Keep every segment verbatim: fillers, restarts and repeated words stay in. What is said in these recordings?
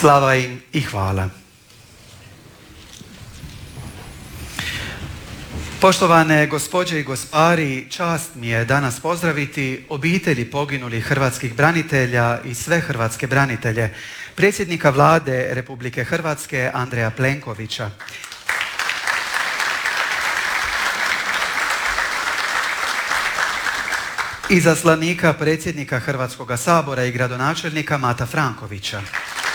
Slava im i hvala. Poštovane gospođe i gospari, čast mi je danas pozdraviti obitelji poginulih hrvatskih branitelja i sve hrvatske branitelje, predsjednika Vlade Republike Hrvatske Andreja Plenkovića, izaslanika predsjednika Hrvatskoga sabora i gradonačelnika Mata Frankovića,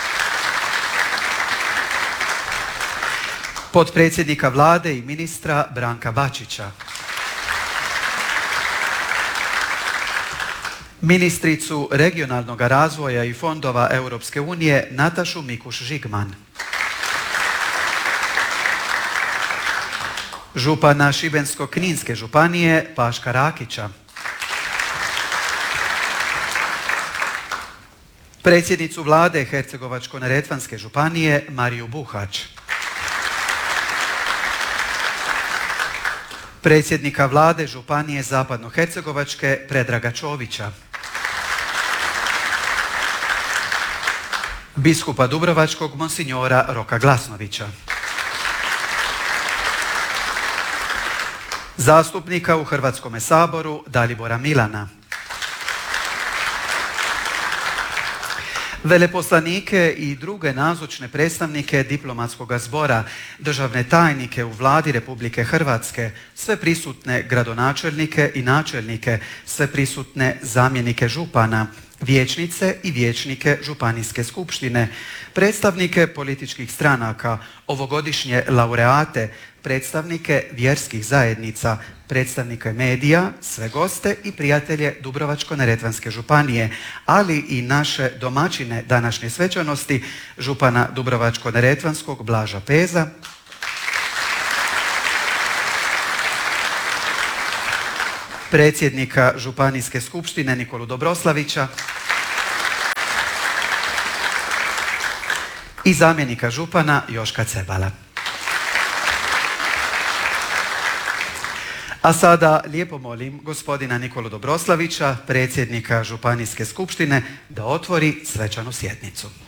potpredsjednika Vlade i ministra Branka Bačića, ministricu regionalnog razvoja i fondova Europske unije Natašu Mikuš-Žigman, župana Šibensko-kninske županije Paška Rakića, predsjednicu Vlade Hercegovačko-neretvanske županije Mariju Buhač, predsjednika Vlade Županije Zapadno-hercegovačke Predraga Čovića, biskupa Dubrovačkog monsinjora Roka Glasnovića, zastupnika u Hrvatskome saboru Dalibora Milana, veleposlanike i druge nazočne predstavnike diplomatskog zbora, državne tajnike u Vladi Republike Hrvatske, sve prisutne gradonačelnike i načelnike, sve prisutne zamjenike župana, vijećnice i vijećnike Županijske skupštine, predstavnike političkih stranaka, ovogodišnje laureate, predstavnike vjerskih zajednica, predstavnike medija, sve goste i prijatelje Dubrovačko-neretvanske županije, ali i naše domaćine današnje svečanosti, župana Dubrovačko-neretvanskog Blaža Peza, predsjednika Županijske skupštine Nikolu Dobroslavića i zamjenika župana Joška Cebala. A sada lijepo molim gospodina Nikolu Dobroslavića, predsjednika Županijske skupštine, da otvori svečanu sjednicu.